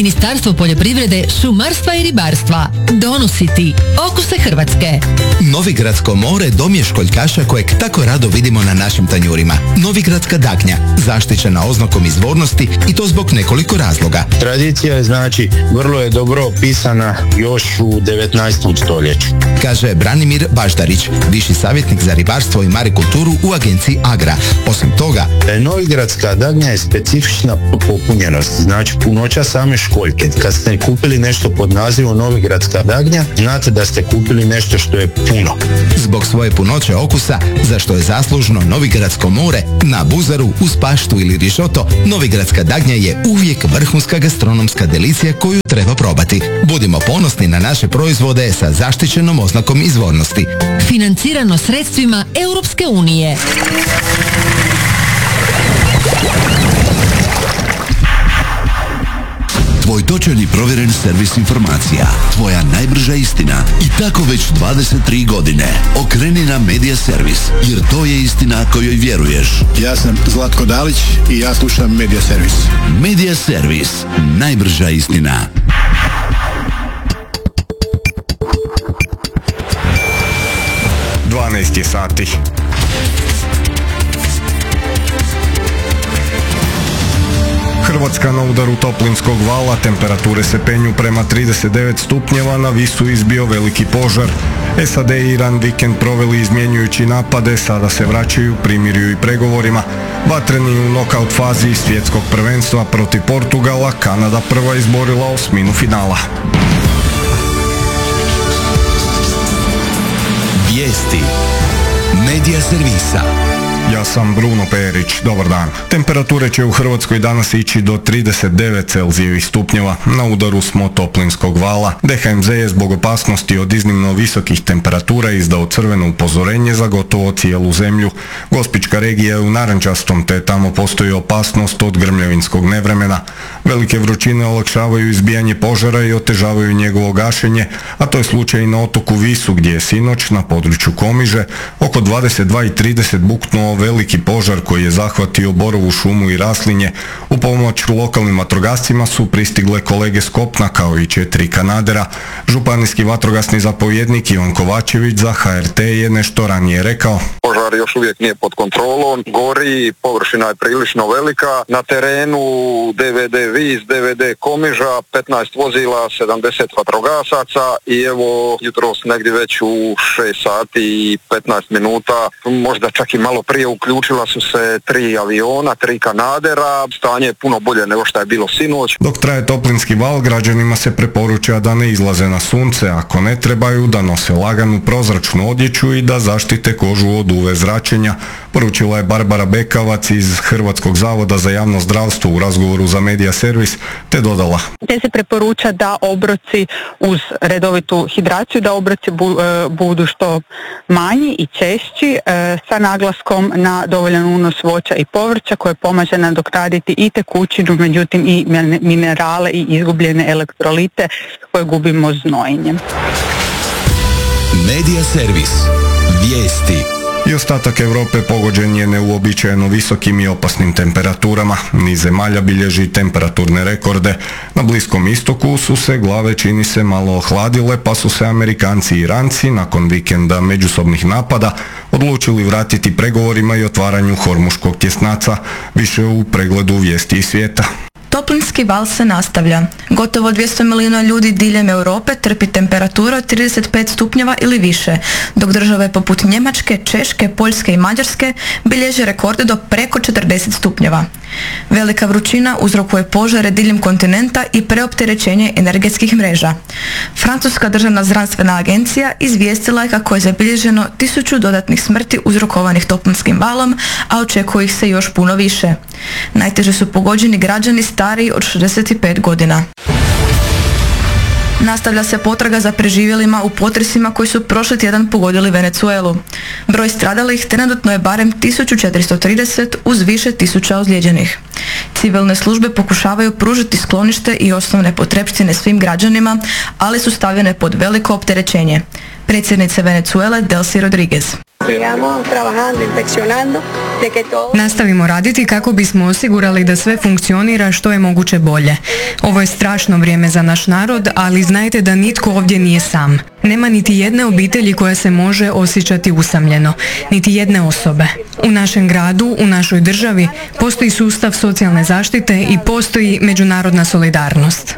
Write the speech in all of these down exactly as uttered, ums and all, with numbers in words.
Ministarstvo poljoprivrede, šumarstva i ribarstva donositi Okuse Hrvatske. Novigradsko more dom je školjkaša kojeg tako rado vidimo na našim tanjurima. Novigradska dagnja, zaštićena oznakom izvornosti i to zbog nekoliko razloga. Tradicija je, znači, vrlo je dobro opisana još u devetnaestom stoljeću. Kaže Branimir Baždarić, viši savjetnik za ribarstvo i marikulturu u agenciji Agra. Osim toga, Novigradska dagnja je specifična po popunjenosti, znači punoća same školjke. Kad ste kupili nešto pod nazivom Novigradska dagnja, znate da ste kupili nešto što je puno. Zbog svoje punoće okusa, za što je zaslužno Novigradsko more, na buzaru, uz paštu ili rišoto, Novigradska dagnja je uvijek vrhunska gastronomska delicija koju treba probati. Budimo ponosni na naše proizvode sa zaštićenom oznakom izvornosti. Financirano sredstvima Europske unije. Tvoj točan i provjeren servis informacija. Tvoja najbrža istina. I tako već dvadeset tri godine. Okreni na Media Servis, jer to je istina kojoj vjeruješ. Ja sam Zlatko Dalić i ja slušam Media Servis. Media Servis. Najbrža istina. dvanaest je sati. Hrvatska na udaru toplinskog vala, temperature se penju prema trideset devet stupnjeva, na Visu izbio veliki požar. S A D i Iran vikend proveli izmjenjujući napade, sada se vraćaju primirju i pregovorima. Vatreni u nokaut fazi svjetskog prvenstva protiv Portugala, Kanada prva izborila osminu finala. Vijesti Media Servisa. Ja sam Bruno Perić, dobar dan. Temperature će u Hrvatskoj danas ići do trideset devet Celzijevih stupnjeva. Na udaru smo toplinskog vala. D H M Z je zbog opasnosti od iznimno visokih temperatura izdao crveno upozorenje za gotovo cijelu zemlju. Gospićka regija je u narančastom, te tamo postoji opasnost od grmljavinskog nevremena. Velike vrućine olakšavaju izbijanje požara i otežavaju njegovo gašenje, a to je slučaj i na otoku Visu, gdje je sinoć na području Komiže oko dvadeset dva i trideset buknuo veliki požar koji je zahvatio borovu šumu i raslinje. U pomoć lokalnim vatrogascima su pristigle kolege s kopna kao i četiri kanadera. Županijski vatrogasni zapovjednik Ivan Kovačević za H R T je nešto ranije rekao. Požar još uvijek nije pod kontrolom, gori, površina je prilično velika. Na terenu D V D Vis, D V D Komiža, petnaest vozila, sedamdeset vatrogasaca i evo jutros negdje već u šest sati i petnaest minuta, možda čak i malo prije uključila su se tri aviona, tri kanadera, stanje je puno bolje nego što je bilo sinoć. Dok traje toplinski val, građanima se preporuča da ne izlaze na sunce, ako ne trebaju da nose laganu prozračnu odjeću i da zaštite kožu od U V zračenja, poručila je Barbara Bekavac iz Hrvatskog zavoda za javno zdravstvo u razgovoru za Media Servis, te dodala. Te se preporuča da obroci uz redovitu hidraciju, da obroci bu, e, budu što manji i češći, e, sa naglaskom na dovoljan unos voća i povrća koje pomaže nadoknaditi i tekućinu, međutim i minerale i izgubljene elektrolite koje gubimo znojenjem. Media Servis. Vijesti. I ostatak Europe pogođen je neuobičajeno visokim i opasnim temperaturama. Niz zemalja bilježi temperaturne rekorde. Na Bliskom istoku su se glave, čini se, malo ohladile, pa su se Amerikanci i Iranci nakon vikenda međusobnih napada odlučili vratiti pregovorima i otvaranju Hormuškog tjesnaca. Više u pregledu vijesti iz svijeta. Toplinski val se nastavlja. Gotovo dvjesto milijuna ljudi diljem Europe trpi temperaturu od trideset pet stupnjeva ili više, dok države poput Njemačke, Češke, Poljske i Mađarske bilježe rekorde do preko četrdeset stupnjeva. Velika vrućina uzrokuje požare diljem kontinenta i preopterećenje energetskih mreža. Francuska državna zdravstvena agencija izvijestila je kako je zabilježeno tisuću dodatnih smrti uzrokovanih toplinskim valom, a očekuje ih se još puno više. Najteže su pogođeni građani stariji od šezdeset pet godina. Nastavlja se potraga za preživjelima u potresima koji su prošli tjedan pogodili Venezuelu. Broj stradalih trenutno je barem tisuću četiristo trideset uz više tisuća ozlijeđenih. Civilne službe pokušavaju pružiti sklonište i osnovne potrepštine svim građanima, ali su stavljene pod veliko opterećenje. Predsjednica Venezuele Delcy Rodriguez. Nastavimo raditi kako bismo osigurali da sve funkcionira što je moguće bolje. Ovo je strašno vrijeme za naš narod, ali znajte da nitko ovdje nije sam. Nema niti jedne obitelji koja se može osjećati usamljeno, niti jedne osobe. U našem gradu, u našoj državi, postoji sustav socijalne zaštite i postoji međunarodna solidarnost.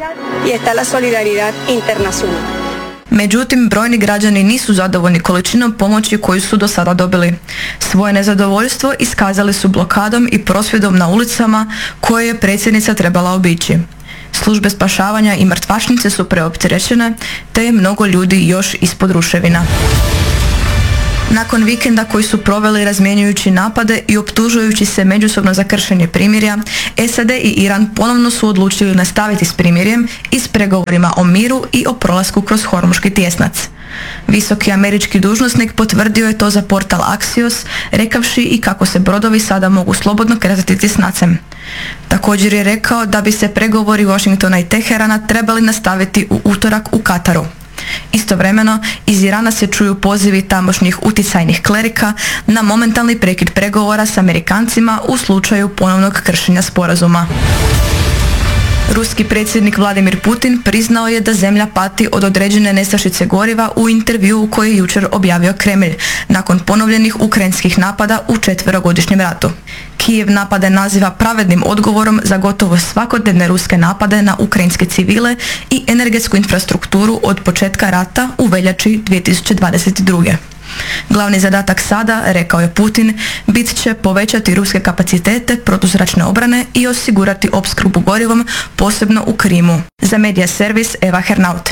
Međutim, brojni građani nisu zadovoljni količinom pomoći koju su do sada dobili. Svoje nezadovoljstvo iskazali su blokadom i prosvjedom na ulicama koje je predsjednica trebala obići. Službe spašavanja i mrtvačnice su preopterećene, te je mnogo ljudi još ispod ruševina. Nakon vikenda koji su proveli razmjenjujući napade i optužujući se međusobno za kršenje primirja, S A D i Iran ponovno su odlučili nastaviti s primirjem i s pregovorima o miru i o prolasku kroz Hormuški tjesnac. Visoki američki dužnosnik potvrdio je to za portal Axios, rekavši i kako se brodovi sada mogu slobodno kretati tjesnacem. Također je rekao da bi se pregovori Washingtona i Teherana trebali nastaviti u utorak u Kataru. Istovremeno, iz Irana se čuju pozivi tamošnjih uticajnih klerika na momentalni prekid pregovora s Amerikancima u slučaju ponovnog kršenja sporazuma. Ruski predsjednik Vladimir Putin priznao je da zemlja pati od određene nestašice goriva u intervjuu koji je jučer objavio Kremlj, nakon ponovljenih ukrajinskih napada u četverogodišnjem ratu. Kijev napade naziva pravednim odgovorom za gotovo svakodnevne ruske napade na ukrajinske civile i energetsku infrastrukturu od početka rata u veljači dvije tisuće dvadeset druge. Glavni zadatak sada, rekao je Putin, bit će povećati ruske kapacitete protuzračne obrane i osigurati opskrbu gorivom, posebno u Krimu. Za Media Servis Eva Hernaut.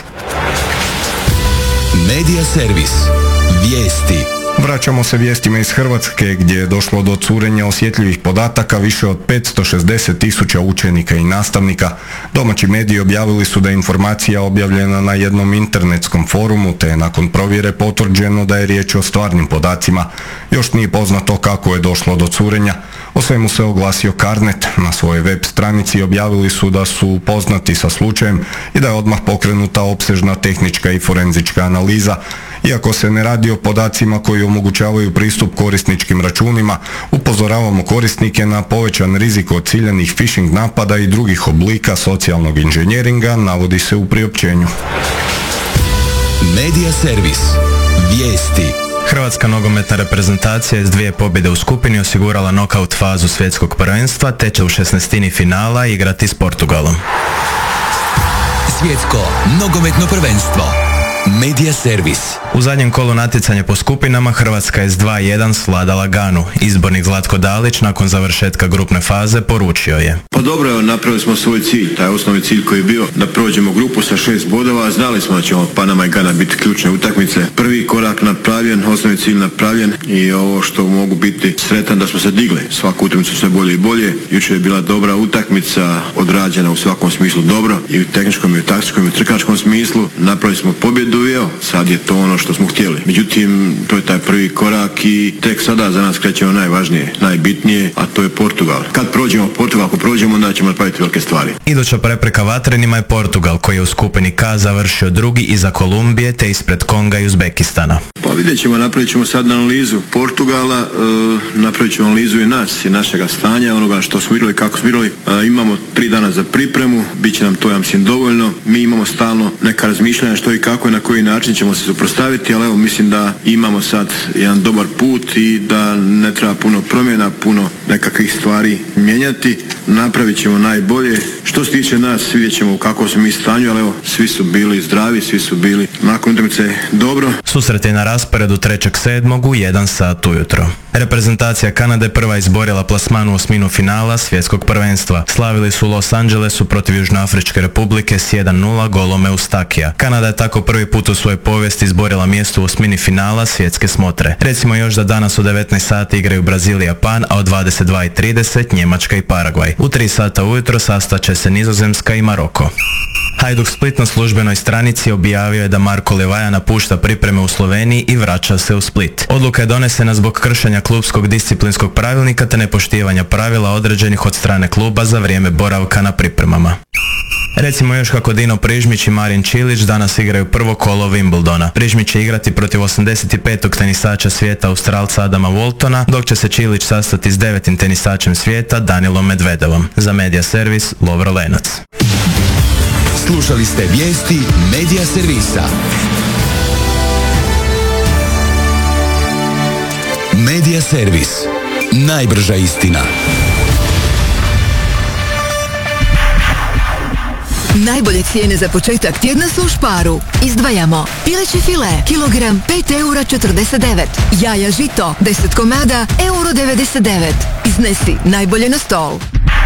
Media Servis. Vijesti. Vraćamo se vijestima iz Hrvatske gdje je došlo do curenja osjetljivih podataka više od petsto šezdeset tisuća učenika i nastavnika. Domaći mediji objavili su da je informacija objavljena na jednom internetskom forumu te je nakon provjere potvrđeno da je riječ o stvarnim podacima. Još nije poznato kako je došlo do curenja. O svemu se oglasio Carnet. Na svojoj web stranici objavili su da su upoznati sa slučajem i da je odmah pokrenuta opsežna tehnička i forenzička analiza. Iako se ne radi o podacima koji omogućavaju pristup korisničkim računima, upozoravamo korisnike na povećan rizik od ciljanih phishing napada i drugih oblika socijalnog inženjeringa, navodi se u priopćenju. Media Servis. Vijesti. Hrvatska nogometna reprezentacija je s dvije pobjede u skupini osigurala nokaut fazu svjetskog prvenstva te će u šesnaestini finala igrati s Portugalom. Svjetsko nogometno prvenstvo. Media Servis. U zadnjem kolu natjecanja po skupinama Hrvatska je s dva jedan svladala Ganu. Izbornik Zlatko Dalić nakon završetka grupne faze poručio je: Pa dobro, evo, napravili smo svoj cilj, taj osnovni cilj koji je bio da prođemo grupu sa šest bodova. Znali smo da će Panama i Gana biti ključne utakmice. Prvi korak napravljen, osnovni cilj napravljen i ovo što mogu biti sretan da smo se digli svaku utakmicu sve bolje i bolje. Jučer je bila dobra utakmica, odrađena u svakom smislu dobro, i u tehničkom i u taktičkom i u trkačkom smislu. Napravili smo pobjedu i evo, sad je to ono što smo htjeli. Međutim, to je taj prvi korak i tek sada za nas krećemo najvažnije, najbitnije, a to je Portugal. Kad prođemo Portugal, ako prođemo, onda ćemo napraviti velike stvari. Iduća prepreka vatrenima je Portugal, koji je u skupini K završio drugi iza Kolumbije te ispred Konga i Uzbekistana. Pa vidjet ćemo, napravit ćemo sad analizu Portugala, e, napravit ćemo analizu i nas i našega stanja, onoga što smo igrali, kako smo igrali. E, imamo tri dana za pripremu, bit će nam to, ja mislim, dovoljno. Mi imamo stalno neka razmišljanja što i kako i na koji način ćemo se suprotstaviti, ali evo, mislim da imamo sad jedan dobar put i da ne treba puno promjena, puno nekakvih stvari mijenjati. Napravit ćemo najbolje. Što se tiče nas, vidjet ćemo u kakvom smo mi stanju, ali evo, svi su bili zdravi, svi su bili nakon utakmice dobro. Susret je na rasporedu trećeg sedmog u jedan sat ujutro. Reprezentacija Kanade prva izborila plasman u osminu finala svjetskog prvenstva. Slavili su u Los Angelesu protiv Južnoafričke republike s jedan nula golom Eustakija. Kanada je tako prvi put u svojoj povijesti izborila mjesto u osmini finala svjetske smotre. Recimo još da danas u devetnaest sati igraju Brazil i Japan, a od dvadeset dva i trideset Njemačka i Paragvaj. U tri sata ujutro sastaće se Nizozemska i Maroko. Hajduk Split na službenoj stranici objavio je da Marko Livaja napušta pripreme u Sloveniji i vraća se u Split. Odluka je donesena zbog kršenja klubskog disciplinskog pravilnika te nepoštivanja pravila određenih od strane kluba za vrijeme boravka na pripremama. Recimo još kako Dino Prižmić i Marin Čilić danas igraju prvo kolo Wimbledona. Prižmić će igrati protiv osamdeset petog tenisača svijeta Australca Adama Waltona, dok će se Čilić sastati s devetim tenisačem svijeta Danilom Medvedevom. Za Media Servis, Lovro Lenac. Slušali ste vijesti Media Servisa. Media Servis. Najbrža istina. Najbolje cijene za početak tjedna su u Sparu. Izdvajamo pileće file, kilogram pet eura četrdeset devet, jaja žito deset komada euro devedeset devet. Iznesi najbolje na stol.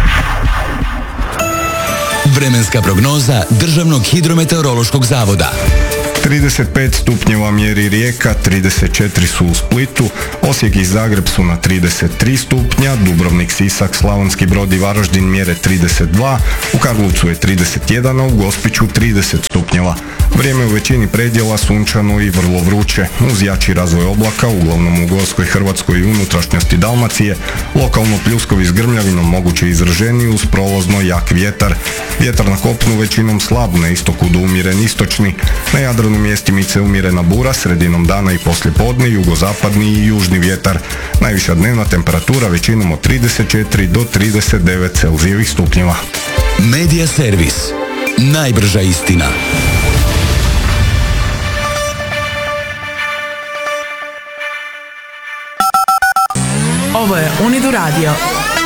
Vremenska prognoza Državnog hidrometeorološkog zavoda. trideset pet stupnjeva mjeri Rijeka, trideset četiri su u Splitu, Osijek i Zagreb su na trideset tri stupnja, Dubrovnik, Sisak, Slavonski Brod i Varaždin mjere trideset dva, u Karlovcu je trideset jedan, a u Gospiću trideset stupnjeva. Vrijeme u većini predjela sunčano i vrlo vruće, uz jači razvoj oblaka, uglavnom u Gorskoj Hrvatskoj i unutrašnjosti Dalmacije, lokalno pljuskovi s grmljavinom moguće izraženi uz provozno jak vjetar. Vjetar na kopnu većinom slab, na istoku do umjeren istočni, na Jadranu mjestimice umjerena bura, sredinom dana i poslijepodne jugozapadni i južni vjetar. Najviša dnevna temperatura većinom od trideset četiri do trideset devet Celzijevih stupnjeva. Media Servis. Najbrža istina. Ovo je Unidu radio.